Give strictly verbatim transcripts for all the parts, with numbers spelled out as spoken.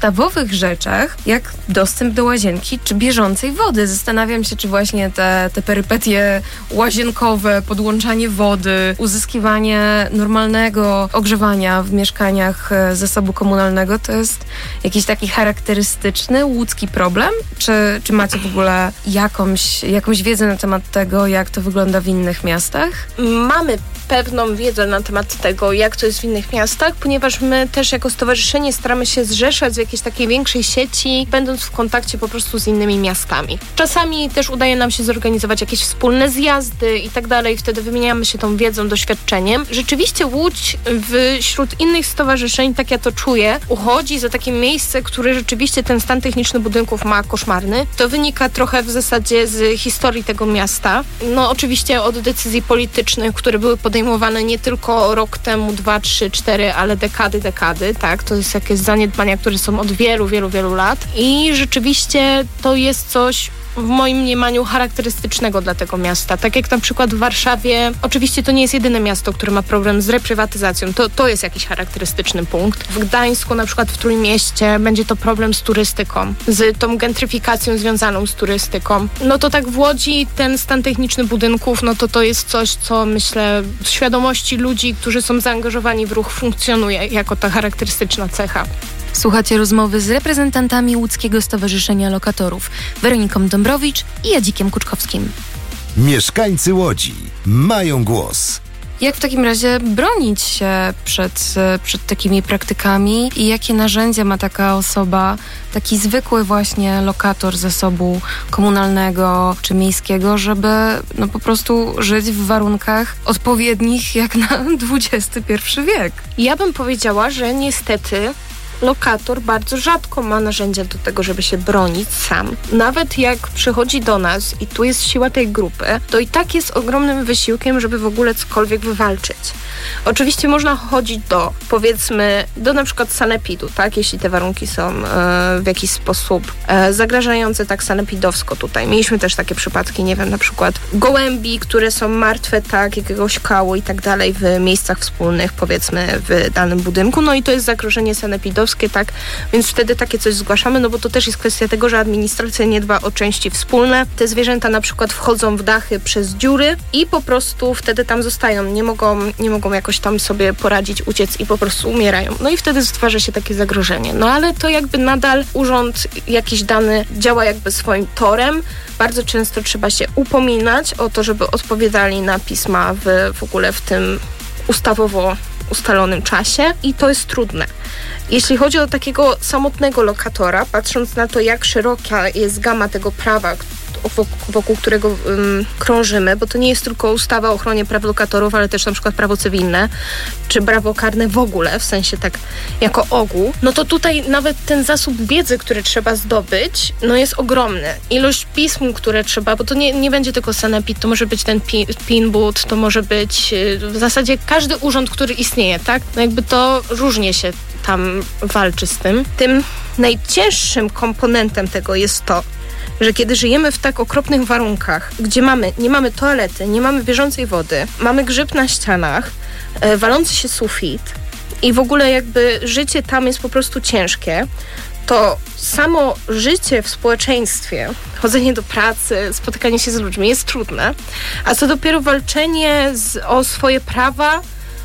podstawowych rzeczach, jak dostęp do łazienki czy bieżącej wody. Zastanawiam się, czy właśnie te, te perypetie łazienkowe, podłączanie wody, uzyskiwanie normalnego ogrzewania w mieszkaniach zasobu komunalnego to jest jakiś taki charakterystyczny łódzki problem? Czy, czy macie w ogóle jakąś, jakąś wiedzę na temat tego, jak to wygląda w innych miastach? Mamy pewną wiedzę na temat tego, jak to jest w innych miastach, ponieważ my też jako stowarzyszenie staramy się zrzeszać w jakiejś takiej większej sieci, będąc w kontakcie po prostu z innymi miastami. Czasami też udaje nam się zorganizować jakieś wspólne zjazdy i tak dalej, wtedy wymieniamy się tą wiedzą, doświadczeniem. Rzeczywiście Łódź wśród innych stowarzyszeń, tak ja to czuję, uchodzi za takie miejsce, które rzeczywiście ten stan techniczny budynków ma koszmarny. To wynika trochę w zasadzie z historii tego miasta. No oczywiście od decyzji politycznych, które były podejmowane nie tylko rok temu, dwa, trzy, cztery, ale dekady, dekady, tak? To jest jakieś zaniedbania, które są od wielu, wielu, wielu lat i rzeczywiście to jest coś w moim mniemaniu charakterystycznego dla tego miasta. Tak jak na przykład w Warszawie, oczywiście to nie jest jedyne miasto, które ma problem z reprywatyzacją. To, to jest jakiś charakterystyczny punkt. W Gdańsku, na przykład w Trójmieście, będzie to problem z turystyką, z tą gentryfikacją związaną z turystyką. No to tak w Łodzi ten stan techniczny budynków, no to to jest coś, co myślę w świadomości ludzi, którzy są zaangażowani w ruch, funkcjonuje jako ta charakterystyczna cecha. Słuchacie rozmowy z reprezentantami Łódzkiego Stowarzyszenia Lokatorów, Weroniką Dąbrowicz i Jadzikiem Kuczkowskim. Mieszkańcy Łodzi mają głos. Jak w takim razie bronić się przed, przed takimi praktykami i jakie narzędzia ma taka osoba, taki zwykły właśnie lokator zasobu komunalnego czy miejskiego, żeby no po prostu żyć w warunkach odpowiednich jak na dwudziesty pierwszy wiek? Ja bym powiedziała, że niestety lokator bardzo rzadko ma narzędzia do tego, żeby się bronić sam. Nawet jak przychodzi do nas i tu jest siła tej grupy, to i tak jest ogromnym wysiłkiem, żeby w ogóle cokolwiek wywalczyć. Oczywiście można chodzić do, powiedzmy, do na przykład sanepidu, tak? Jeśli te warunki są e, w jakiś sposób e, zagrażające tak sanepidowsko tutaj. Mieliśmy też takie przypadki, nie wiem, na przykład gołębi, które są martwe, tak, jakiegoś kału i tak dalej w miejscach wspólnych, powiedzmy, w danym budynku. No i to jest zagrożenie sanepidowskie, tak? Więc wtedy takie coś zgłaszamy, no bo to też jest kwestia tego, że administracja nie dba o części wspólne. Te zwierzęta na przykład wchodzą w dachy przez dziury i po prostu wtedy tam zostają. Nie mogą, nie mogą jakoś tam sobie poradzić, uciec i po prostu umierają. No i wtedy stwarza się takie zagrożenie. No ale to jakby nadal urząd jakiś dany działa jakby swoim torem. Bardzo często trzeba się upominać o to, żeby odpowiadali na pisma w, w ogóle w tym ustawowo ustalonym czasie i to jest trudne. Jeśli chodzi o takiego samotnego lokatora, patrząc na to, jak szeroka jest gama tego prawa, wokół, wokół którego um, krążymy, bo to nie jest tylko ustawa o ochronie praw lokatorów, ale też na przykład prawo cywilne, czy prawo karne w ogóle, w sensie tak jako ogół, no to tutaj nawet ten zasób wiedzy, który trzeba zdobyć, no jest ogromny. Ilość pism, które trzeba, bo to nie, nie będzie tylko sanepid, to może być ten pi, pinbud, to może być w zasadzie każdy urząd, który istnieje, tak? No jakby to różnie się tam walczy z tym. Tym najcięższym komponentem tego jest to, że kiedy żyjemy w tak okropnych warunkach, gdzie mamy, nie mamy toalety, nie mamy bieżącej wody, mamy grzyb na ścianach, e, walący się sufit i w ogóle jakby życie tam jest po prostu ciężkie, to samo życie w społeczeństwie, chodzenie do pracy, spotykanie się z ludźmi jest trudne, a co dopiero walczenie z, o swoje prawa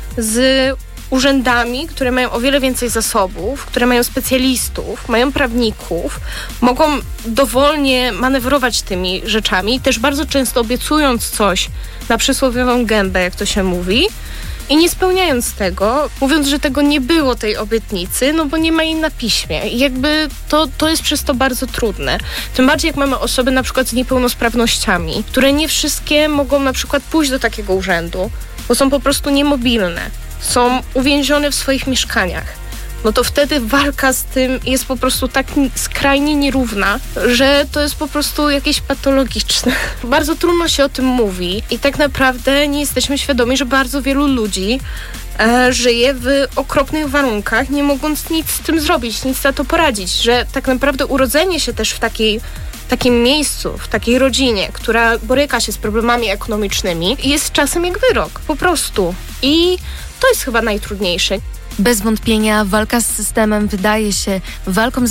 z urzędami, które mają o wiele więcej zasobów, które mają specjalistów, mają prawników, mogą dowolnie manewrować tymi rzeczami, też bardzo często obiecując coś na przysłowiową gębę, jak to się mówi, i nie spełniając tego, mówiąc, że tego nie było, tej obietnicy, no bo nie ma jej na piśmie. I jakby to, to jest przez to bardzo trudne. Tym bardziej jak mamy osoby na przykład z niepełnosprawnościami, które nie wszystkie mogą na przykład pójść do takiego urzędu, bo są po prostu niemobilne. Są uwięzione w swoich mieszkaniach, no to wtedy walka z tym jest po prostu tak skrajnie nierówna, że to jest po prostu jakieś patologiczne. Bardzo trudno się o tym mówi i tak naprawdę nie jesteśmy świadomi, że bardzo wielu ludzi e, żyje w okropnych warunkach, nie mogąc nic z tym zrobić, nic na to poradzić, że tak naprawdę urodzenie się też w takiej w takim miejscu, w takiej rodzinie, która boryka się z problemami ekonomicznymi, jest czasem jak wyrok, po prostu. I to jest chyba najtrudniejsze. Bez wątpienia walka z systemem wydaje się walką z